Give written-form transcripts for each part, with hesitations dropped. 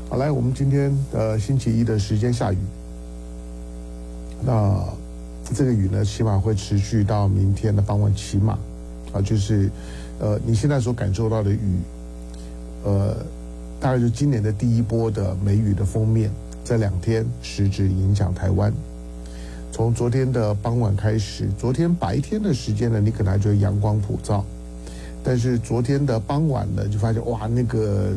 好，来，我们今天星期一的时间下雨，那这个雨呢，起码会持续到明天的傍晚，起码就是你现在所感受到的雨，大概就今年的第一波的梅雨的锋面，这2天实质影响台湾。从昨天的傍晚开始，昨天白天的时间呢，你可能还觉得阳光普照，但是昨天的傍晚呢，就发现哇，那个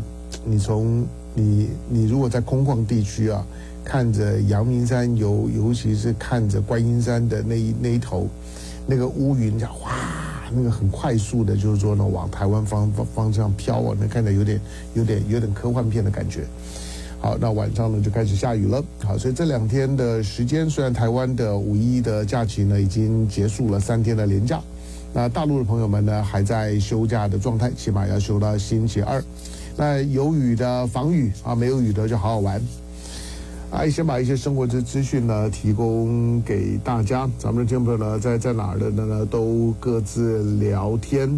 你如果在空旷地区啊，看着阳明山尤其是看着观音山的那一头，那个乌云哇，那个很快速的，就是说呢，往台湾方向飘啊，那看着有点科幻片的感觉。好，那晚上呢就开始下雨了。好，所以这2天的时间，虽然台湾的5·11的假期呢已经结束了3天的连假，那大陆的朋友们呢还在休假的状态，起码要休到星期2。那有雨的防雨啊，没有雨的就好好玩。先把一些生活的资讯呢提供给大家。咱们的听众朋友呢在哪儿的呢都各自聊天。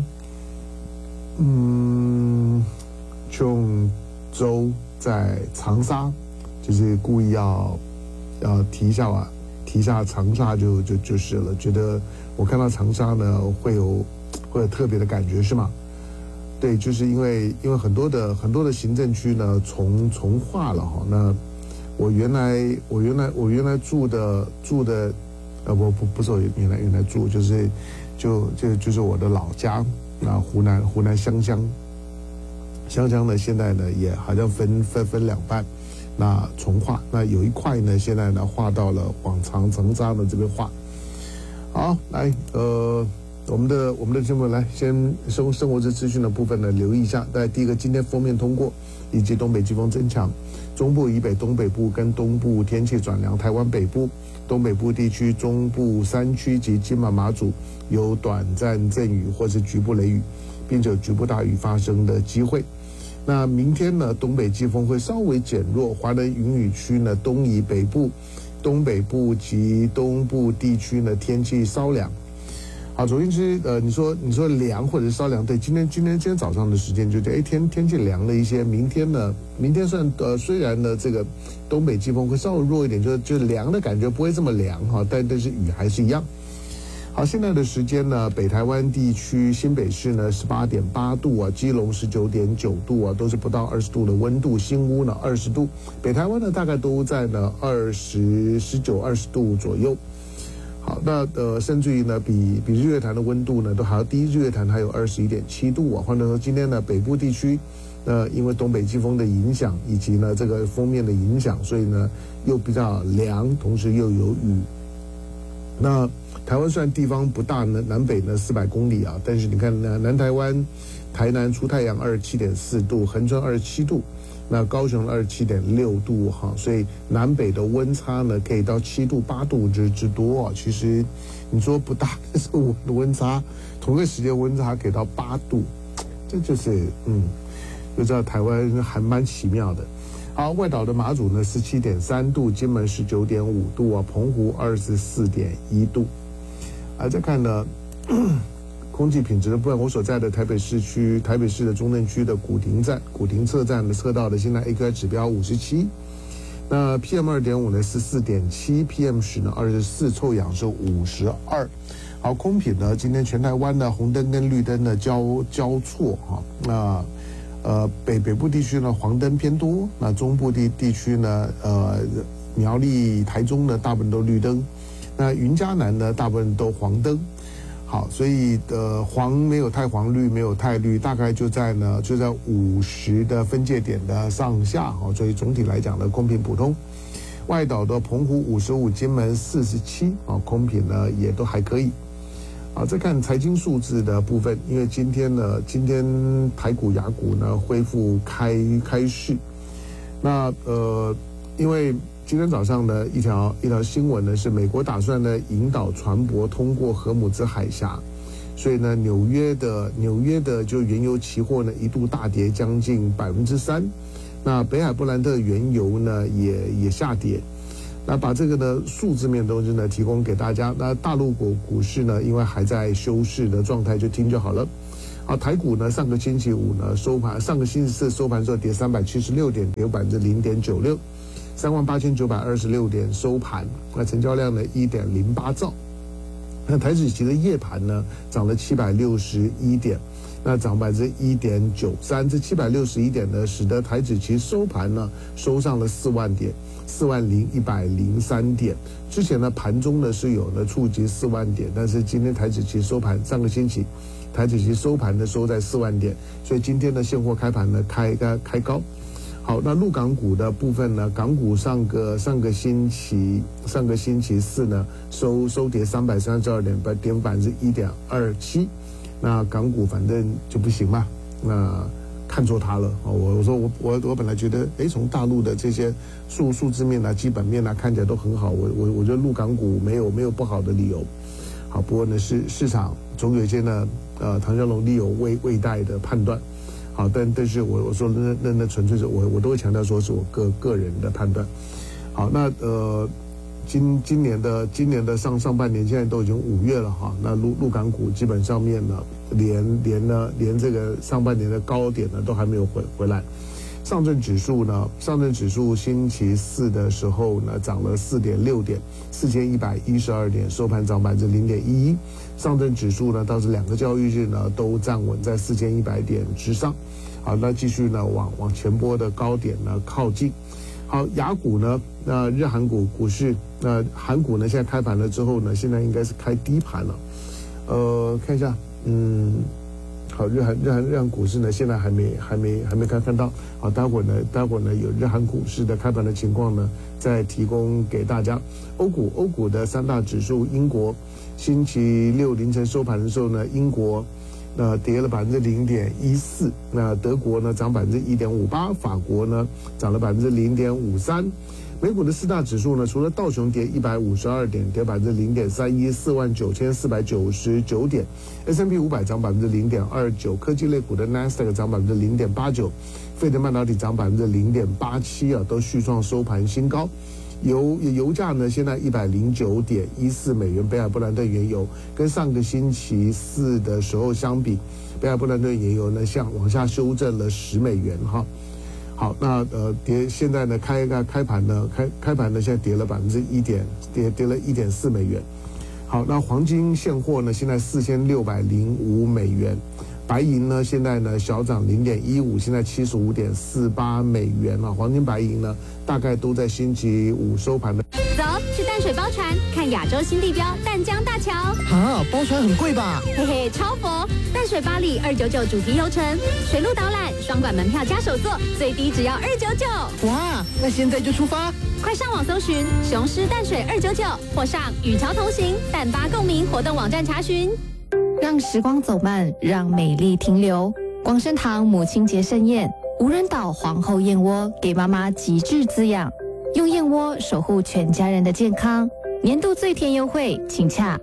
琼州在长沙，就是故意要提一下长沙就是了。觉得我看到长沙呢会有特别的感觉是吗？对，就是因为很多的行政区呢重划了哈。那我原来住的不是我原来住，就是我的老家，那湖南湘乡呢现在呢也好像分2半，那重划，那有一块呢现在呢划到了往长沙的这边划。好，来我们的节目来先生活资讯的部分呢留意一下。在第一个，今天锋面通过以及东北季风增强，中部以北、东北部跟东部天气转凉，台湾北部、东北部地区、中部山区及金马马祖有短暂阵雨或是局部雷雨，并且有局部大雨发生的机会。那明天呢，东北季风会稍微减弱，华南云雨区呢东移北部、东北部及东部地区呢天气稍凉。好，总而言之，你说凉或者是稍凉，对，今天早上的时间就天气凉了一些。明天虽然呢这个东北季风会稍微弱一点，就是凉的感觉不会这么凉哈，但是雨还是一样。好，现在的时间呢，北台湾地区新北市呢18.8度啊，基隆19.9度啊，都是不到20度的温度，新屋呢20度，北台湾呢大概都在呢19、20度左右。好，那甚至于呢，比日月潭的温度呢都还要低，日月潭还有21.7度啊。换句话说，今天呢北部地区，因为东北季风的影响以及呢这个锋面的影响，所以呢又比较凉，同时又有雨。那台湾虽然地方不大，南北呢400公里啊，但是你看南台湾，台南出太阳27.4度，恒春27度。那高雄27.6度哈，所以南北的温差呢可以到7度8度之多啊。其实你说不大，但是我的温差同个时间温差可以到8度，这就是就知道台湾还蛮奇妙的。好，外岛的马祖呢17.3度，金门19.5度啊，澎湖24.1度。再看呢。空气品质的部分，我所在的台北市的中正区的古亭测站的测到的现在 AQI 指标57，那 PM2.5 呢是4.7， PM10 呢24，臭氧是52。好，空品呢今天全台湾的红灯跟绿灯的交错哈，那北部地区呢黄灯偏多，那中部地区呢苗栗、台中呢大部分都绿灯，那云嘉南呢大部分都黄灯。好，所以黄没有太黄，绿没有太绿，大概就在50的分界点的上下哈，所以总体来讲呢，空品普通。外岛的澎湖55，金门47啊，空品呢也都还可以。好，再看财经数字的部分，因为今天台股、亚股呢恢复开市，那因为今天早上呢，一条新闻呢是美国打算呢引导船舶通过荷姆兹海峡，所以呢纽约的就原油期货呢一度大跌将近3%，那北海布兰特原油呢也下跌。那把这个呢数字面东西呢提供给大家。那大陆股市呢因为还在休市的状态，就听就好了。 好，台股呢上个星期五呢收盘，上个星期四收盘之后跌376点，跌0.96%，38,926点收盘。那成交量呢1.08兆。那台指期的夜盘呢涨了761点，那涨1.93%。这761点呢，使得台指期收盘呢收上了4万点，40103点。之前呢盘中呢是有呢触及4万点，但是今天台指期收盘，上个星期台指期收盘呢收在4万点，所以今天的现货开盘呢开高。好，那陆港股的部分呢，港股上个星期四呢收跌332点，跌1.27%。那港股反正就不行嘛，那看错它了。我说我本来觉得，从大陆的这些数字面啊、基本面啊看起来都很好，我觉得陆港股没有不好的理由。好，不过呢市场总有一些呢唐湘龙力有未待的判断。好，但是我说那纯粹是我都会强调说是我个人的判断。好，那今年的上半年现在都已经5月了哈，那陆港股基本上面呢连这个上半年的高点呢都还没有回来。上证指数星期四的时候呢涨了4.6点，4112点，收盘涨0.11%。上证指数呢倒是2个交易日呢都站稳在4100点之上。好，那继续呢往前波的高点呢靠近。好，亚股呢，日韩股市，韩股呢现在开盘了之后呢，现在应该是开低盘了。看一下，好，日韩股市呢现在还没看到。好，待会儿呢有日韩股市的开盘的情况呢，再提供给大家。欧股的3大指数，英国星期六凌晨收盘的时候呢，英国跌了0.14%，那德国呢涨1.58%，法国呢涨了0.53%。美股的4大指数呢，除了道琼跌152点，跌0.31%，49499点 ；S&P 500涨0.29%，科技类股的 Nasdaq 涨0.89%，费城半导体涨0.87%啊，都续创收盘新高。油价呢，现在109.14美元，北海布兰特原油跟上个星期四的时候相比，北海布兰特原油呢往下修正了10美元哈。好，那现在呢开盘呢现在跌了1.4美元。好，那黄金现货呢现在4605美元。白银呢，现在呢小涨0.15，现在75.48美元啊。黄金、白银呢，大概都在星期五收盘的。 走，去淡水包船，看亚洲新地标淡江大桥。 啊，包船很贵吧？ 嘿嘿，超佛！淡水巴黎299主题游程，水陆导览，双管门票加手作，最低只要299。 哇，那现在就出发！ 快上网搜寻雄狮淡水299，或上与桥同行淡巴共鸣活动网站查询。 让时光走慢，让美丽停留。广生堂母亲节盛宴，无人岛皇后燕窝给妈妈极致滋养，用燕窝守护全家人的健康。年度最甜优惠，请洽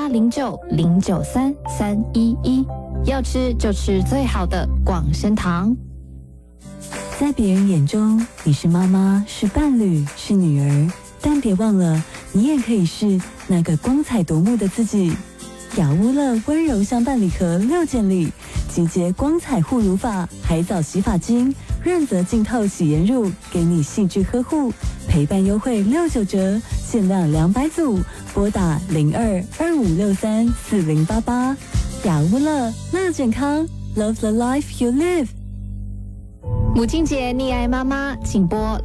0809093311。要吃就吃最好的广生堂。 在别人眼中，你是妈妈，是伴侣，是女儿，但别忘了，你也可以是那个光彩夺目的自己。雅乌乐温柔相伴礼盒6件礼，集结光彩护乳法、海藻洗发精、润泽净透洗颜乳，给你细致呵护，陪伴优惠69折，限量200组，拨打0225634088。雅乌乐，乐健康 ，Love the life you live。 母亲节溺爱妈妈，请拨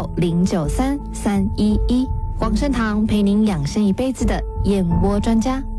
0809093311。广生堂陪您养生一辈子的燕窝专家。